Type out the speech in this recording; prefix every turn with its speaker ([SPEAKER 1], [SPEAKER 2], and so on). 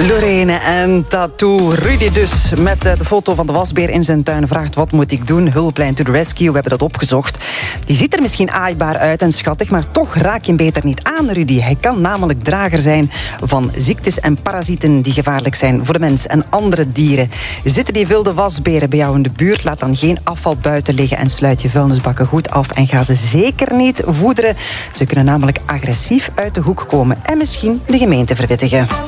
[SPEAKER 1] Lorene en Tattoo. Rudy dus met de foto van de wasbeer in zijn tuin vraagt: wat moet ik doen? Hulplijn to the rescue, we hebben dat opgezocht. Die ziet er misschien aaibaar uit en schattig, maar toch raak je hem beter niet aan, Rudy. Hij kan namelijk drager zijn van ziektes en parasieten die gevaarlijk zijn voor de mens en andere dieren. Zitten die wilde wasberen bij jou in de buurt? Laat dan geen afval buiten liggen en sluit je vuilnisbakken goed af en ga ze zeker niet voederen. Ze kunnen namelijk agressief uit de hoek komen en misschien de gemeente verwittigen.